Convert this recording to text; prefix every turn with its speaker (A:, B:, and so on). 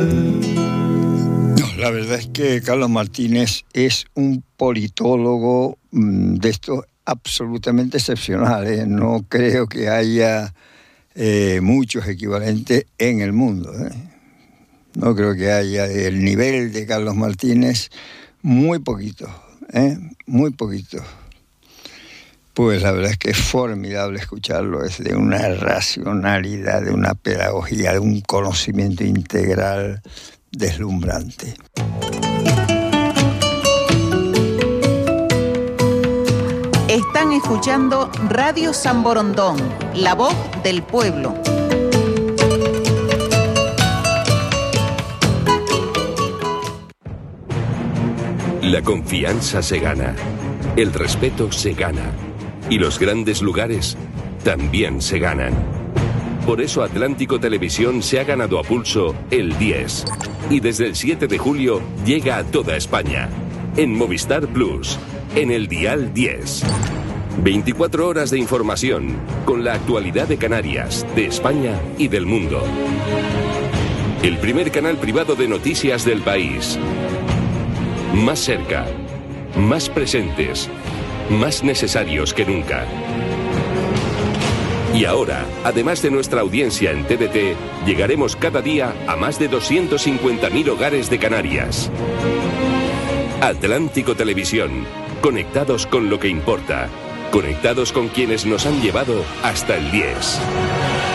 A: No, la verdad es que Carlos Martínez es un politólogo de esto absolutamente excepcional, ¿eh? No creo que haya muchos equivalentes en el mundo, ¿eh? No creo que haya el nivel de Carlos Martínez, muy poquito, muy poquito. Pues la verdad es que es formidable escucharlo, es de una racionalidad, de una pedagogía, de un conocimiento integral deslumbrante.
B: Están escuchando Radio San Borondón, la voz del pueblo.
C: La confianza se gana, el respeto se gana y los grandes lugares también se ganan. Por eso Atlántico Televisión se ha ganado a pulso el 10 y desde el 7 de julio llega a toda España, en Movistar Plus, en el dial 10. 24 horas de información con la actualidad de Canarias, de España y del mundo. El primer canal privado de noticias del país. Más cerca, más presentes, más necesarios que nunca. Y ahora, además de nuestra audiencia en TDT, llegaremos cada día a más de 250.000 hogares de Canarias. Atlántico Televisión, conectados con lo que importa, conectados con quienes nos han llevado hasta el 10.